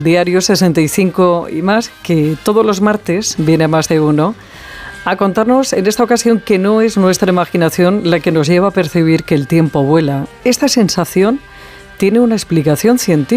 Diario 65 y más, que todos los martes viene Más de Uno a contarnos en esta ocasión que no es nuestra imaginación la que nos lleva a percibir que el tiempo vuela. Esta sensación tiene una explicación científica.